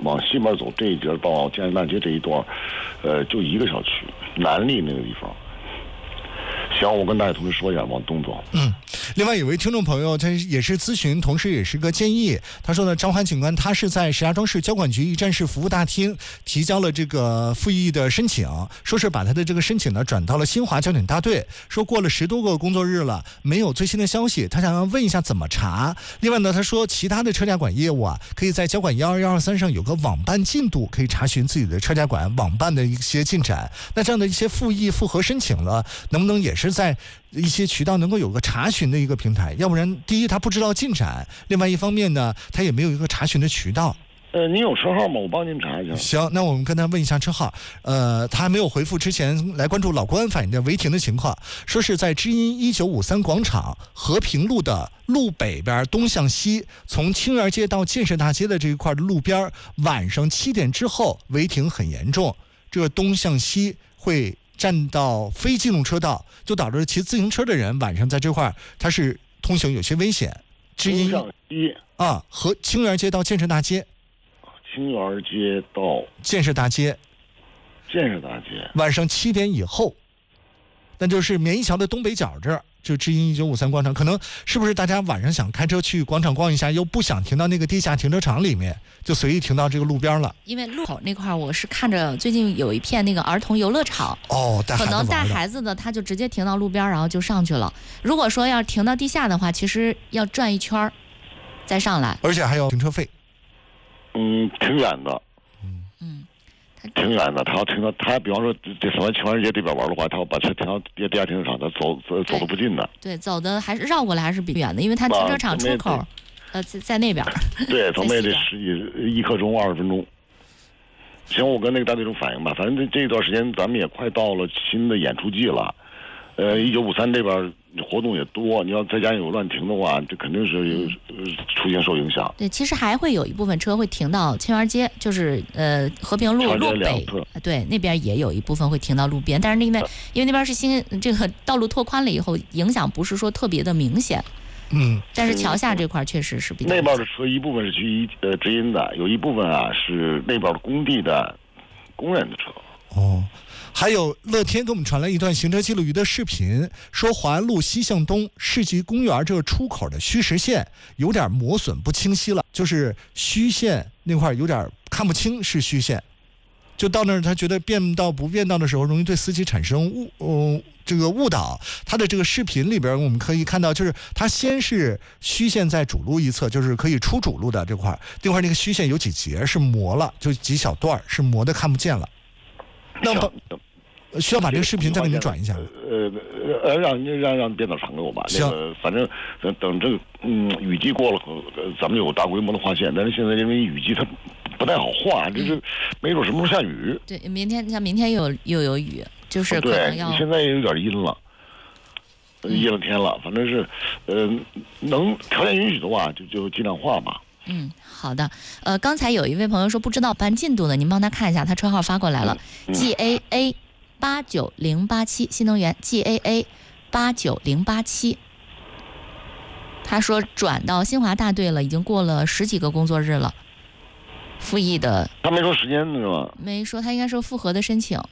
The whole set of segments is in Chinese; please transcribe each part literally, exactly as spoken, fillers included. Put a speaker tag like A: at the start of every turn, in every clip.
A: 往西边走这一节到建设大街这一段，呃，就一个小区，南丽那个地方。行，我跟大家同志说一下，往东走。
B: 嗯，另外有位听众朋友，他也是咨询，同时也是个建议。他说呢，张环警官他是在石家庄市交管局一站式服务大厅提交了这个复议的申请，说是把他的这个申请呢转到了新华交警大队，说过了十多个工作日了，没有最新的消息，他想要问一下怎么查。另外呢，他说其他的车驾管业务啊，可以在交管一二一二三上有个网办进度，可以查询自己的车驾管网办的一些进展。那这样的一些复议复核申请了，能不能也是在一些渠道能够有个查询的一个平台？要不然第一他不知道进展，另外一方面呢他也没有一个查询的渠道。
A: 呃，您有车号吗？我帮您查一下。
B: 行，那我们跟他问一下车号。呃，他还没有回复之前来关注老公安反映的违停的情况，说是在知音一九五三广场和平路的路北边东向西，从清园街到建设大街的这一块的路边，晚上七点之后违停很严重，这个东向西会占到非机动车道，就导致骑自行车的人晚上在这块他是通行有些危险。知音
A: 向西
B: 啊，和清园街到建设大街。
A: 清园街到
B: 建设大街，
A: 建设大街，
B: 晚上七点以后，那就是绵一桥的东北角这儿，就知音一九五三广场。可能是不是大家晚上想开车去广场逛一下，又不想停到那个地下停车场里面，就随意停到这个路边了？
C: 因为路口那块我是看着最近有一片那个儿童游乐场，
B: 哦，带孩子
C: 可能带孩子的他就直接停到路边，然后就上去了。如果说要停到地下的话，其实要转一圈再上来，
B: 而且还要停车费。
A: 嗯，挺远的，
C: 嗯，
A: 挺远的。他要停到他，比方说这什么清园街这边玩的话，他要把车停到地地下停车场，他走走走的不近的。
C: 对，走的还是绕过来还是比远的，因为他停车场出口，呃，在在那边。
A: 对，咱们也得十几一刻钟二十分钟。行，我跟那个大队长反映吧。反正这这一段时间咱们也快到了新的演出季了，呃，一九五三这边活动也多，你要再加上有乱停的话，这肯定是有、呃、出现受影响。
C: 对，其实还会有一部分车会停到清园街，就是呃和平路路北，对，那边也有一部分会停到路边，但是因为因为那边是新这个道路拓宽了以后，影响不是说特别的明显。
B: 嗯，
C: 但是桥下这块确实是比较。
A: 那边的车一部分是去呃知音的，有一部分啊是那边的工地的工人的车。
B: 哦。还有乐天给我们传来一段行车记录仪的视频，说华安路西向东世纪公园这个出口的虚实线有点磨损不清晰了，就是虚线那块有点看不清是虚线，就到那儿他觉得变道不变道的时候容易对司机产生误呃这个误导。他的这个视频里边我们可以看到，就是他先是虚线在主路一侧，就是可以出主路的这块，这块那个虚线有几节是磨了，就几小段是磨的看不见了。那么需要把这个视频再给你转一下。
A: 呃呃，让让让编导传给我吧。那个反正等这个嗯雨季过了，咱们有大规模的划线。但是现在因为雨季它不太好画，就是没准什么时候下雨。
C: 对，明天像明天又有又有雨，就是可能要。
A: 对，现在也有点阴了，阴了天了。反正是呃能条件允许的话，就就尽量画吧。
C: 嗯，好的。呃，刚才有一位朋友说不知道办进度的，您帮他看一下，他车号发过来了、嗯嗯、，G A A 八九零八七，新能源 G A A 八九零八七。他说转到新华大队了，已经过了十几个工作日了。复议的，
A: 他没说时间是吧？
C: 没说，他应该说复核的申请。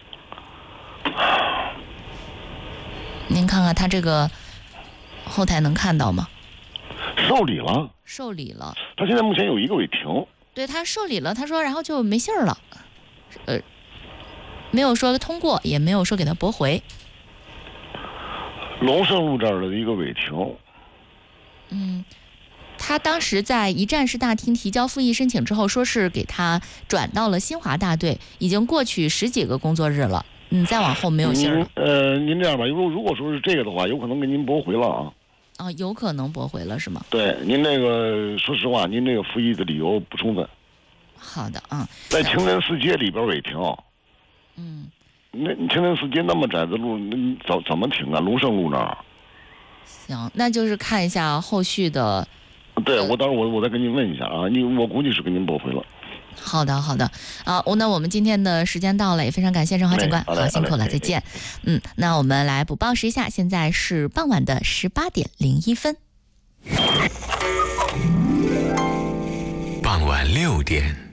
C: 您看看他这个后台能看到吗？
A: 受理了，
C: 受理了。
A: 他现在目前有一个违停。
C: 对，他受理了，他说然后就没信儿了，呃，没有说通过，也没有说给他驳回。
A: 龙胜路这儿的一个违停。
C: 嗯，他当时在一站式大厅提交复议申请之后，说是给他转到了新华大队，已经过去十几个工作日了，嗯，再往后没有信儿了。
A: 呃，您这样吧，如果如果说是这个的话，有可能给您驳回了啊。
C: 啊、哦，有可能驳回了是吗？
A: 对，您这个说实话，您这个复议的理由不充分。
C: 好的啊，
A: 在清真寺街里边违停。
C: 嗯，
A: 那清真寺街那么窄的路，那怎怎么停啊？龙胜路那儿。
C: 行，那就是看一下后续的。
A: 对，我到时候我我再跟您问一下啊，你我估计是给您驳回了。
C: 好的，好的，啊，我那我们今天的时间到了，也非常感谢郑华警官，好，辛苦了，再见。嗯，那我们来补报时一下，现在是傍晚的十八点零一分。
D: 傍晚六点。